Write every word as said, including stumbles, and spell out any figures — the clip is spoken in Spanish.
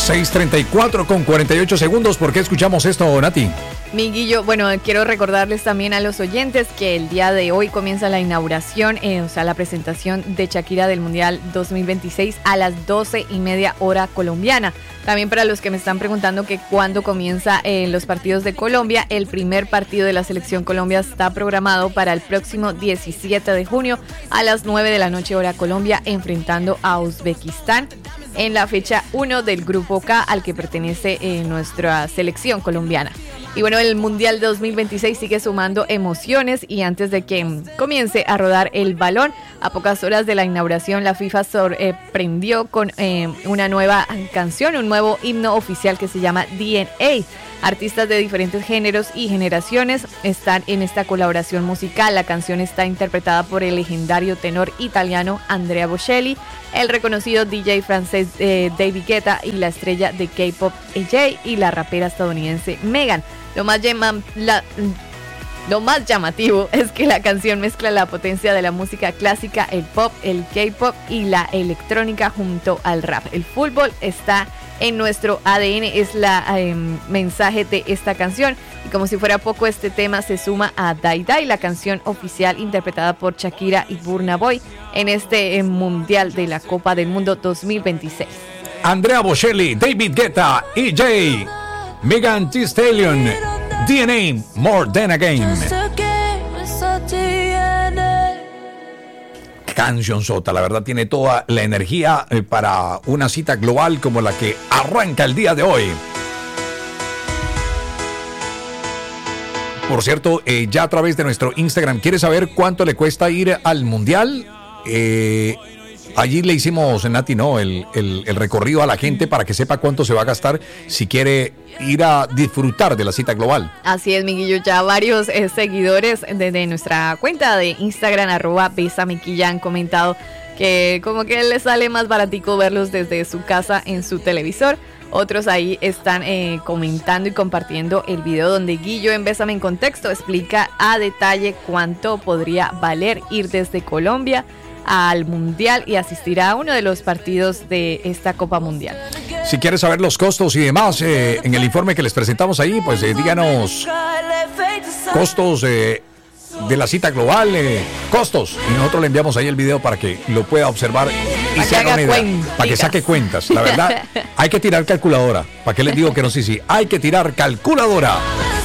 seis treinta y cuatro con cuarenta y ocho segundos. ¿Por qué escuchamos esto, Nati? Miguillo, bueno, quiero recordarles también a los oyentes que el día de hoy comienza la inauguración, eh, o sea, la presentación de Shakira del Mundial dos mil veintiséis a las doce y media hora colombiana. También para los que me están preguntando que cuándo comienza eh, los partidos de Colombia, el primer partido de la Selección Colombia está programado para el próximo diecisiete de junio a las nueve de la noche hora Colombia, enfrentando a Uzbekistán en la fecha uno del Grupo K al que pertenece eh, nuestra selección colombiana. Y bueno, el Mundial dos mil veintiséis sigue sumando emociones y antes de que comience a rodar el balón, a pocas horas de la inauguración, la FIFA sorprendió eh, con eh, una nueva canción, un nuevo himno oficial que se llama D N A. Artistas de diferentes géneros y generaciones están en esta colaboración musical. La canción está interpretada por el legendario tenor italiano Andrea Bocelli, el reconocido D J francés eh, David Guetta y la estrella de K-pop A J y la rapera estadounidense Megan. Lo más, llama, la, lo más llamativo es que la canción mezcla la potencia de la música clásica, el pop, el K-pop y la electrónica junto al rap. El fútbol está en nuestro A D N, es la eh, mensaje de esta canción. Y como si fuera poco, este tema se suma a Dai Dai, la canción oficial interpretada por Shakira y Burna Boy en este eh, Mundial de la Copa del Mundo dos mil veintiséis. Andrea Bocelli, David Guetta, E J, Megan Thee Stallion, D N A, More Than a Game. Canción sota, la verdad tiene toda la energía para una cita global como la que arranca el día de hoy. Por cierto, eh, ya a través de nuestro Instagram, ¿quieres saber cuánto le cuesta ir al Mundial? Eh... Allí le hicimos, Nati, ¿no? El, el, el recorrido a la gente para que sepa cuánto se va a gastar si quiere ir a disfrutar de la cita global. Así es, Miguillo. Ya varios eh, seguidores de, de nuestra cuenta de Instagram, arroba besamequilla, han comentado que como que les sale más baratico verlos desde su casa en su televisor. Otros ahí están eh, comentando y compartiendo el video donde Guillo en Bésame en Contexto explica a detalle cuánto podría valer ir desde Colombia al Mundial y asistir a uno de los partidos de esta Copa Mundial. Si quieres saber los costos y demás, eh, en el informe que les presentamos ahí, pues eh, díganos costos eh, de la cita global, eh, costos, y nosotros le enviamos ahí el video para que lo pueda observar y se haga una idea, para que saque cuentas. La verdad, hay que tirar calculadora. ¿Para qué les digo que no? Sí, sí, hay que tirar calculadora.